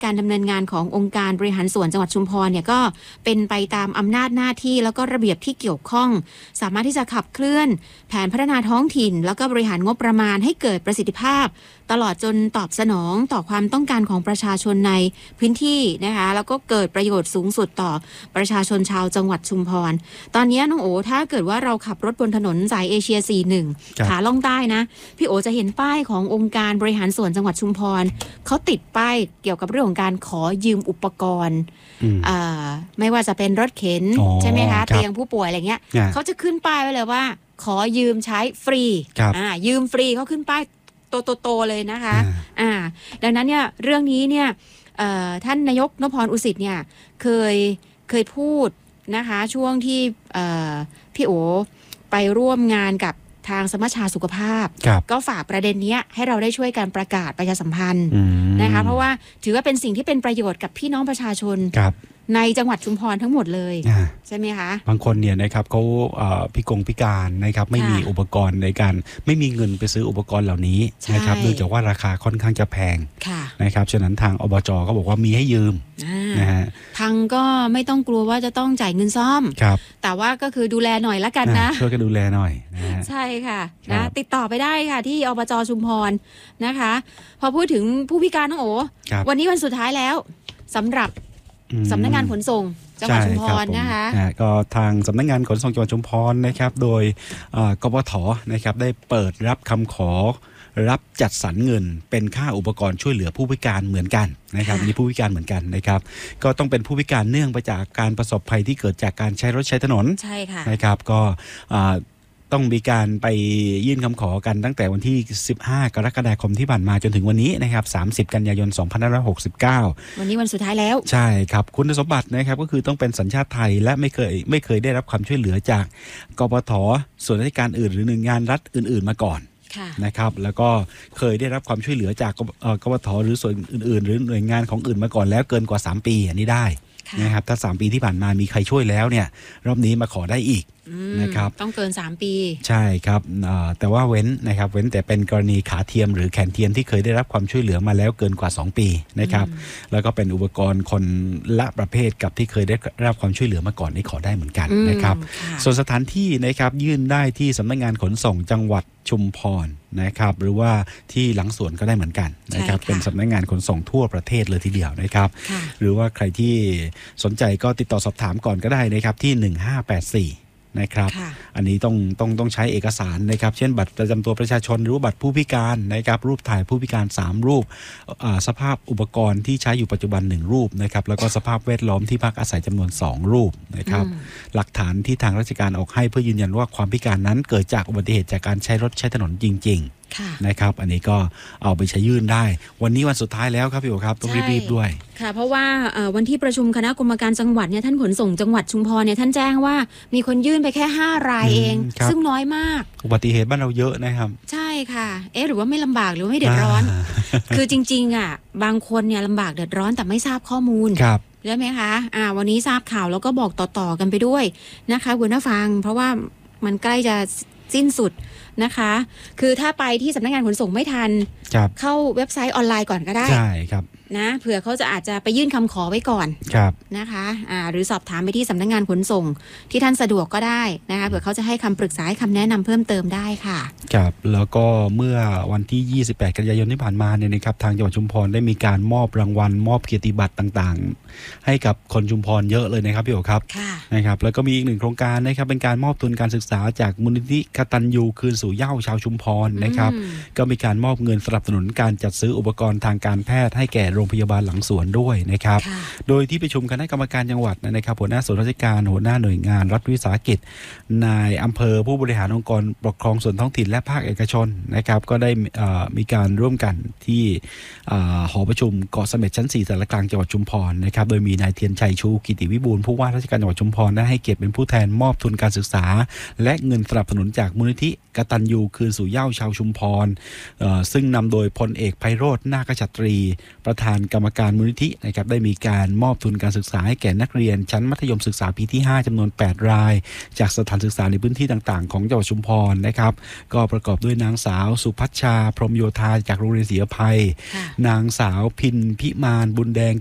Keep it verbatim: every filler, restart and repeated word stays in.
การดำเนินงานขององค์การบริหารส่วนจังหวัดชุมพรเนี่ยก็เป็นไปตามอำนาจหน้าที่แล้วก็ระเบียบที่เกี่ยวข้องสามารถที่จะขับเคลื่อนแผนพัฒนาท้องถิ่นแล้วก็บริหารงบประมาณให้เกิดประสิทธิภาพตลอดจนตอบสนองต่อความต้องการของประชาชนในพื้นที่นะคะแล้วก็เกิดประโยชน์สูงสุดต่อประชาชนชาวจังหวัดชุมพรตอนนี้น้องโอถ้าเกิดว่าเราขับรถบนถนนสายเอเชียสี่สิบเอ็ดขาล่องใต้นะพี่โอจะเห็นป้ายขององค์การบริหารส่วนจังหวัดชุมพรเขาติดป้ายเกี่ยวกับเรื่องของการขอยืมอุปกรณ์ไม่ว่าจะเป็นรถเข็นใช่ไหมคะเตียงผู้ป่วยอะไรเงี้ยเขาจะขึ้นป้ายไว้เลยว่าขอยืมใช้ฟรีอ่ายืมฟรีเขาขึ้นป้ายโตๆเลยนะคะอ่าดังนั้นเนี่ยเรื่องนี้เนี่ยท่านนายกนพพรอุสิตเนี่ยเคยเคยพูดนะคะช่วงที่พี่โอไปร่วมงานกับทางสมัชชาสุขภาพก็ฝากประเด็นนี้ให้เราได้ช่วยกันประกาศประชาสัมพันธ์นะคะเพราะว่าถือว่าเป็นสิ่งที่เป็นประโยชน์กับพี่น้องประชาชนในจังหวัดชุมพรทั้งหมดเลยใช่ไหมคะบางคนเนี่ยนะครับเขาพิกงพิการนะครับไม่มีอุปกรณ์ในการไม่มีเงินไปซื้ออุปกรณ์เหล่านี้นะครับเนื่องจากว่าราคาค่อนข้างจะแพงนะครับฉะนั้นทางอบจ.ก็บอกว่ามีให้ยืมนะฮะพังก็ไม่ต้องกลัวว่าจะต้องจ่ายเงินซ่อมแต่ว่าก็คือดูแลหน่อยละกันนะช่วยกันดูแลหน่อยนะใช่ค่ะนะติดต่อไปได้ค่ะที่อบจ.ชุมพรนะคะพอพูดถึงผู้พิการน้องโอวันนี้วันสุดท้ายแล้วสำหรับสำนักงานขนส่งจังหวัดชุมพรนะคะก็ทางสำนักงานขนส่งจังหวัดชุมพรนะครับโดยกปท.นะครับได้เปิดรับคำขอรับจัดสรรเงินเป็นค่าอุปกรณ์ช่วยเหลือผู้พิการเหมือนกันนะครับมีผู้พิการเหมือนกันนะครับก็ต้องเป็นผู้พิการเนื่องมาจากการประสบภัยที่เกิดจากการใช้รถใช้ถนนใช่ค่ะนะครับก็ต้องมีการไปยื่นคำขอกันตั้งแต่วันที่สิบห้ากรกฎาคมที่ผ่านมาจนถึงวันนี้นะครับสามสิบกันยายนสองพันห้าร้อยหกสิบเก้าวันนี้วันสุดท้ายแล้วใช่ครับคุณสมบัตินะครับก็คือต้องเป็นสัญชาติไทยและไม่เคยไม่เคยได้รับความช่วยเหลือจากกปท.ส่วนราชการอื่นหรือหน่วยงานรัฐอื่นๆมาก่อนนะครับแล้วก็เคยได้รับความช่วยเหลือจากกปท.หรือส่วนอื่นๆหรือหน่วยงานของอื่นมาก่อนแล้วเกินกว่าสามปีอันนี้ได้นะครับถ้าสามปีที่ผ่านมามีใครช่วยแล้วเนี่ยรอบนี้มาขอได้อีกนะครับต้องเกินสามปีใช่ครับแต่ว่าเว้นนะครับเว้นแต่เป็นกรณีขาเทียมหรือแขนเทียมที่เคยได้รับความช่วยเหลือมาแล้วเกินกว่าสองปีนะครับแล้วก็เป็นอุปกรณ์คนละประเภทกับที่เคยได้รับความช่วยเหลือมาก่อนนี่ขอได้เหมือนกันนะครับส่วนสถานที่นะครับยื่นได้ที่สำนักงานขนส่งจังหวัดชุมพรนะครับหรือว่าที่หลังสวนก็ได้เหมือนกันนะครับเป็นสำนักงานขนส่งทั่วประเทศเลยทีเดียวนะครับหรือว่าใครที่สนใจก็ติดต่อสอบถามก่อนก็ได้นะครับที่หนึ่งห้าแปดสี่นะครับอันนี้ต้องต้องต้องใช้เอกสารนะครับเช่นบัตรประจำตัวประชาชนหรือบัตรผู้พิการนะครับรูปถ่ายผู้พิการสามรูปสภาพอุปกรณ์ที่ใช้อยู่ปัจจุบันหนึ่งรูปนะครับแล้วก็สภาพแวดล้อมที่พักอาศัยจำนวนสองรูปนะครับหลักฐานที่ทางราชการออกให้เพื่อยืนยันว่าความพิการนั้นเกิดจากอุบัติเหตุจากการใช้รถใช้ถนนจริงๆนะครับอันนี้ก็เอาไปใช้ยื่นได้วันนี้วันสุดท้ายแล้วครับพี่โอครับต้องรีบๆด้วยค่ะเพราะว่าวันที่ประชุมคณะกรรมการจังหวัดเนี่ยท่านขนส่งจังหวัดชุมพรเนี่ยท่านแจ้งว่ามีคนยื่นไปแค่ห้ารายเองซึ่งน้อยมากอุบัติเหตุบ้านเราเยอะนะครับใช่ค่ะเอ๊ะหรือว่าไม่ลำบากหรือว่าไม่เดือดร้อนคือจริงๆอ่ะบางคนเนี่ยลำบากเดือดร้อนแต่ไม่ทราบข้อมูลใช่ไหมคะอ่าวันนี้ทราบข่าวแล้วก็บอกต่อๆกันไปด้วยนะคะคุณผู้ฟังเพราะว่ามันใกล้จะสิ้นสุดนะคะคือถ้าไปที่สำนักงานขนส่งไม่ทันเข้าเว็บไซต์ออนไลน์ก่อนก็ได้ใช่ครับนะเผื่อเขาจะอาจจะไปยื่นคำขอไว้ก่อนนะคะอ่าหรือสอบถามไปที่สำนักงานขนส่งที่ท่านสะดวกก็ได้นะคะเผื่อเขาจะให้คำปรึกษาให้คำแนะนำเพิ่มเติมได้ค่ะครับแล้วก็เมื่อวันที่ยี่สิบแปดกันยายนที่ผ่านมาเนี่ยนะครับทางจังหวัดชุมพรได้มีการมอบรางวัลมอบเกียรติบัตรต่างๆให้กับคนชุมพรเยอะเลยนะครับพี่โอครับนะครับแล้วก็มีอีกหนึ่งโครงการนะครับเป็นการมอบทุนการศึกษาจากมูลนิธิกตัญญูคืนสู่เหย้าชาวชุมพรนะครับก็มีการมอบเงินสนับสนุนการจัดซื้ออุปกรณ์ทางการแพทย์ให้แก่โรงพยาบาลหลังสวนด้วยนะครับโดยที่ประชุมคณะกรรมการจังหวัดนะครับหัวหน้าส่วนราชการหัวหน้าหน่วยงานรัฐวิสาหกิจนายอำเภอผู้บริหารองค์กรปกครองส่วนท้องถิ่นและภาคเอกชนนะครับก็ได้มีการร่วมกันที่หอประชุมเกาะเสม็ดชั้นสี่สารกลางจังหวัดชุมพรนะครับโดยมีนายเทียนชัยชูกิติวิบูลย์ผู้ว่าราชการจังหวัดชุมพรได้ให้เกียรติเป็นผู้แทนมอบทุนการศึกษาและเงินสนับสนุนจากมูลนิธิกตัญญูคืนสู่เหย้าชาวชุมพรซึ่งนำโดยพลเอกไพโรจน์นาคชัตรีประธานานกรรมการมูลนิธินะครับได้มีการมอบทุนการศึกษาให้แก่นักเรียนชั้นมัธยมศึกษาปีที่ห้าจำนวนแปดรายจากสถานศึกษาในพื้นที่ต่างๆของจังหวัดชุมพรนะครับก็ประกอบด้วยนางสาวสุพัชชาพรหมโยธาจากโรงเรียนศรีอภัยนางสาวพินพิมานบุญแดง